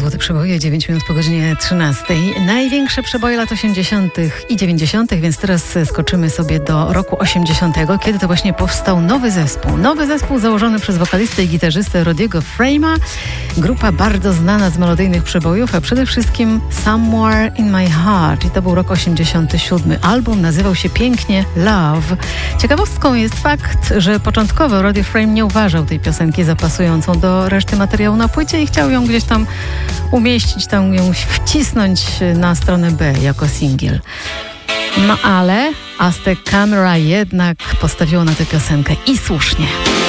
Złote przeboje, 9 minut po godzinie 13. Największe przeboje lat 80. i 90., więc teraz skoczymy sobie do roku 80., kiedy to właśnie powstał nowy zespół. Nowy zespół założony przez wokalistę i gitarzystę Rodiego Frame'a. Grupa bardzo znana z melodyjnych przebojów, a przede wszystkim Somewhere in My Heart. I to był rok 87. Album nazywał się pięknie Love. Ciekawostką jest fakt, że początkowo Roddy Frame nie uważał tej piosenki za pasującą do reszty materiału na płycie i chciał ją gdzieś tam umieścić, tam ją wcisnąć na stronę B jako singiel. No ale Aztec Camera jednak postawiło na tę piosenkę i słusznie.